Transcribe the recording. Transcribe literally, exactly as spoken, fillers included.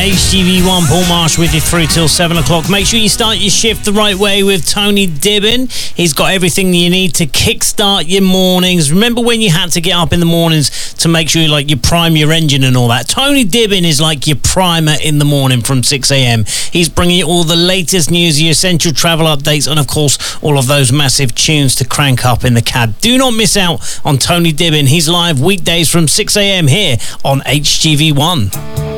H G V one, Paul Marsh with you through till seven o'clock. Make sure you start your shift the right way with Tony Dibbin. He's got everything you need to kickstart your mornings. Remember when you had to get up in the mornings to make sure like you prime your engine and all that? Tony Dibbin is like your primer in the morning from six a.m. He's bringing you all the latest news, your essential travel updates, and of course all of those massive tunes to crank up in the cab. Do not miss out on Tony Dibbin. He's live weekdays from six a.m. here on H G V one.